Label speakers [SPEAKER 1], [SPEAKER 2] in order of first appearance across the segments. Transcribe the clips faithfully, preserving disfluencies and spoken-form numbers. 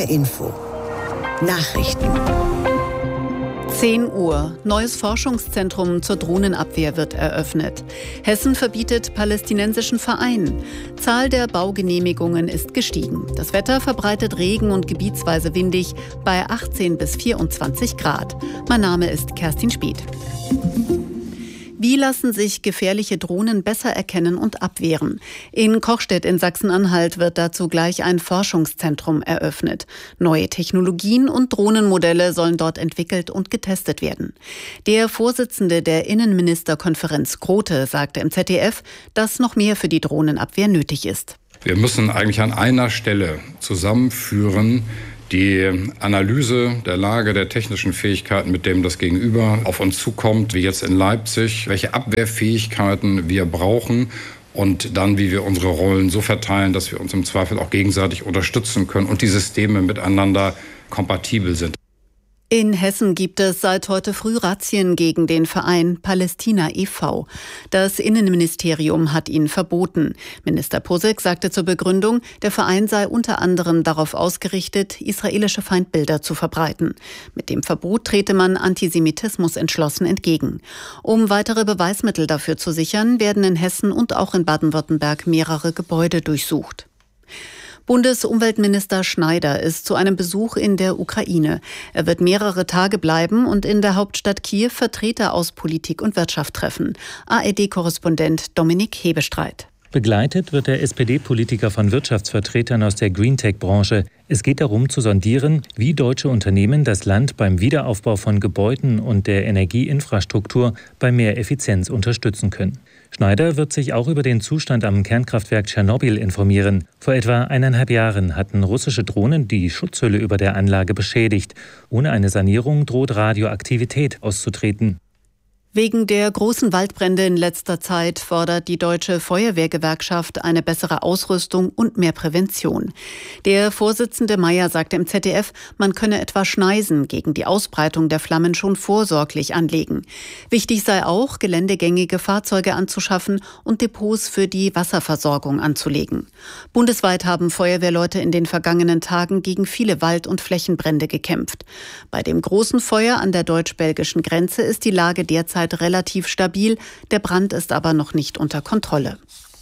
[SPEAKER 1] R Info Nachrichten.
[SPEAKER 2] zehn Uhr. Neues Forschungszentrum zur Drohnenabwehr wird eröffnet. Hessen verbietet palästinensischen Verein. Zahl der Baugenehmigungen ist gestiegen. Das Wetter verbreitet Regen und gebietsweise windig bei achtzehn bis vierundzwanzig Grad. Mein Name ist Kerstin Spieth. Wie lassen sich gefährliche Drohnen besser erkennen und abwehren? In Kochstedt in Sachsen-Anhalt wird dazu gleich ein Forschungszentrum eröffnet. Neue Technologien und Drohnenmodelle sollen dort entwickelt und getestet werden. Der Vorsitzende der Innenministerkonferenz Grote sagte im Z D F, dass noch mehr für die Drohnenabwehr nötig ist.
[SPEAKER 3] Wir müssen eigentlich an einer Stelle zusammenführen, die Analyse der Lage der technischen Fähigkeiten, mit dem das Gegenüber auf uns zukommt, wie jetzt in Leipzig, welche Abwehrfähigkeiten wir brauchen und dann, wie wir unsere Rollen so verteilen, dass wir uns im Zweifel auch gegenseitig unterstützen können und die Systeme miteinander kompatibel sind.
[SPEAKER 2] In Hessen gibt es seit heute früh Razzien gegen den Verein Palästina e V Das Innenministerium hat ihn verboten. Minister Posek sagte zur Begründung, der Verein sei unter anderem darauf ausgerichtet, israelische Feindbilder zu verbreiten. Mit dem Verbot trete man Antisemitismus entschlossen entgegen. Um weitere Beweismittel dafür zu sichern, werden in Hessen und auch in Baden-Württemberg mehrere Gebäude durchsucht. Bundesumweltminister Schneider ist zu einem Besuch in der Ukraine. Er wird mehrere Tage bleiben und in der Hauptstadt Kiew Vertreter aus Politik und Wirtschaft treffen. A R D-Korrespondent Dominik Hebestreit.
[SPEAKER 4] Begleitet wird der S P D-Politiker von Wirtschaftsvertretern aus der Greentech-Branche. Es geht darum zu sondieren, wie deutsche Unternehmen das Land beim Wiederaufbau von Gebäuden und der Energieinfrastruktur bei mehr Effizienz unterstützen können. Schneider wird sich auch über den Zustand am Kernkraftwerk Tschernobyl informieren. Vor etwa eineinhalb Jahren hatten russische Drohnen die Schutzhülle über der Anlage beschädigt. Ohne eine Sanierung droht Radioaktivität auszutreten.
[SPEAKER 2] Wegen der großen Waldbrände in letzter Zeit fordert die Deutsche Feuerwehrgewerkschaft eine bessere Ausrüstung und mehr Prävention. Der Vorsitzende Meyer sagte im Z D F, man könne etwa Schneisen gegen die Ausbreitung der Flammen schon vorsorglich anlegen. Wichtig sei auch, geländegängige Fahrzeuge anzuschaffen und Depots für die Wasserversorgung anzulegen. Bundesweit haben Feuerwehrleute in den vergangenen Tagen gegen viele Wald- und Flächenbrände gekämpft. Bei dem großen Feuer an der deutsch-belgischen Grenze ist die Lage derzeit relativ stabil, der Brand ist aber noch nicht unter Kontrolle.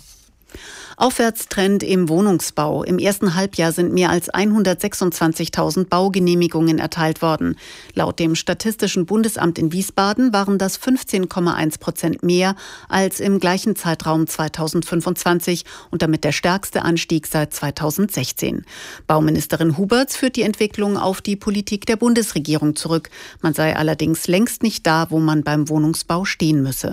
[SPEAKER 2] Aufwärtstrend im Wohnungsbau. Im ersten Halbjahr sind mehr als hundertsechsundzwanzigtausend Baugenehmigungen erteilt worden. Laut dem Statistischen Bundesamt in Wiesbaden waren das fünfzehn Komma eins Prozent mehr als im gleichen Zeitraum zweitausendfünfundzwanzig und damit der stärkste Anstieg seit zweitausendsechzehn. Bauministerin Huberts führt die Entwicklung auf die Politik der Bundesregierung zurück. Man sei allerdings längst nicht da, wo man beim Wohnungsbau stehen müsse.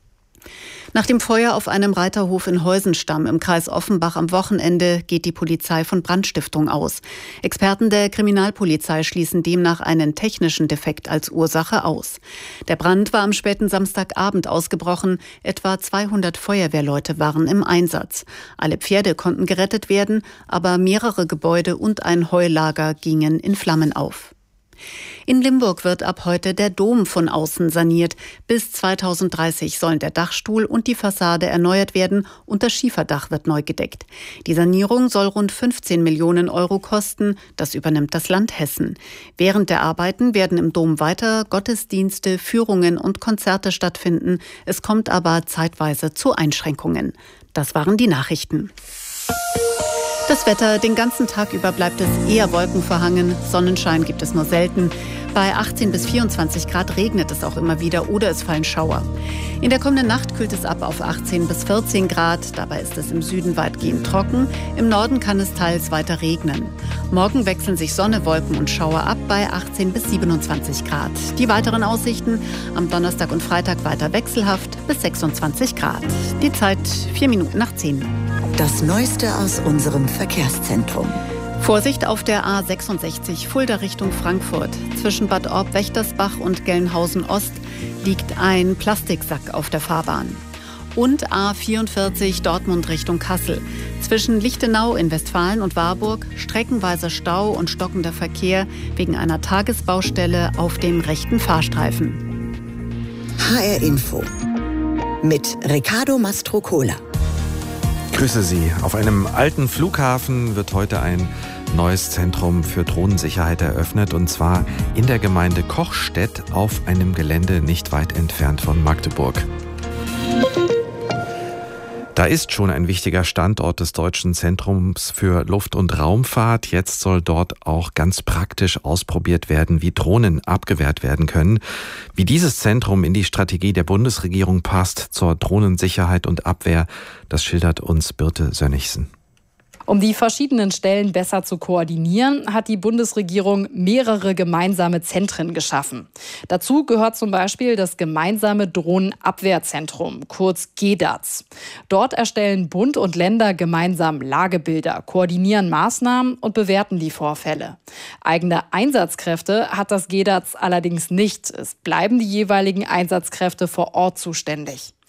[SPEAKER 2] Nach dem Feuer auf einem Reiterhof in Heusenstamm im Kreis Offenbach am Wochenende geht die Polizei von Brandstiftung aus. Experten der Kriminalpolizei schließen demnach einen technischen Defekt als Ursache aus. Der Brand war am späten Samstagabend ausgebrochen. Etwa zweihundert Feuerwehrleute waren im Einsatz. Alle Pferde konnten gerettet werden, aber mehrere Gebäude und ein Heulager gingen in Flammen auf. In Limburg wird ab heute der Dom von außen saniert. Bis zweitausenddreißig sollen der Dachstuhl und die Fassade erneuert werden und das Schieferdach wird neu gedeckt. Die Sanierung soll rund fünfzehn Millionen Euro kosten. Das übernimmt das Land Hessen. Während der Arbeiten werden im Dom weiter Gottesdienste, Führungen und Konzerte stattfinden. Es kommt aber zeitweise zu Einschränkungen. Das waren die Nachrichten. Das Wetter, den ganzen Tag über bleibt es eher wolkenverhangen. Sonnenschein gibt es nur selten. Bei achtzehn bis vierundzwanzig Grad regnet es auch immer wieder oder es fallen Schauer. In der kommenden Nacht kühlt es ab auf achtzehn bis vierzehn Grad. Dabei ist es im Süden weitgehend trocken. Im Norden kann es teils weiter regnen. Morgen wechseln sich Sonne, Wolken und Schauer ab bei achtzehn bis siebenundzwanzig Grad. Die weiteren Aussichten am Donnerstag und Freitag weiter wechselhaft bis sechsundzwanzig Grad. Die Zeit vier Minuten nach zehn.
[SPEAKER 1] Das Neueste aus unserem Verkehrszentrum.
[SPEAKER 2] Vorsicht auf der A sechsundsechzig Fulda Richtung Frankfurt. Zwischen Bad Orb-Wächtersbach und Gelnhausen-Ost liegt ein Plastiksack auf der Fahrbahn. Und A vierundvierzig Dortmund Richtung Kassel. Zwischen Lichtenau in Westfalen und Warburg streckenweise Stau und stockender Verkehr wegen einer Tagesbaustelle auf dem rechten Fahrstreifen.
[SPEAKER 1] H R Info mit Riccardo Mastrocola.
[SPEAKER 5] Grüße Sie. Auf einem alten Flughafen wird heute ein neues Zentrum für Drohnensicherheit eröffnet, und zwar in der Gemeinde Kochstedt auf einem Gelände nicht weit entfernt von Magdeburg. Da ist schon ein wichtiger Standort des Deutschen Zentrums für Luft- und Raumfahrt. Jetzt soll dort auch ganz praktisch ausprobiert werden, wie Drohnen abgewehrt werden können. Wie dieses Zentrum in die Strategie der Bundesregierung passt zur Drohnensicherheit und Abwehr, das schildert uns Birte Sönnigsen.
[SPEAKER 6] Um die verschiedenen Stellen besser zu koordinieren, hat die Bundesregierung mehrere gemeinsame Zentren geschaffen. Dazu gehört zum Beispiel das gemeinsame Drohnenabwehrzentrum, kurz G D A Z. Dort erstellen Bund und Länder gemeinsam Lagebilder, koordinieren Maßnahmen und bewerten die Vorfälle. Eigene Einsatzkräfte hat das G D A Z allerdings nicht. Es bleiben die jeweiligen Einsatzkräfte vor Ort zuständig.